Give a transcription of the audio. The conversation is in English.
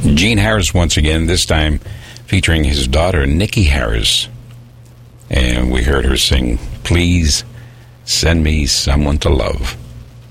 Gene Harris once again, this time featuring his daughter, Nikki Harris. And we heard her sing, Please Send Me Someone to Love.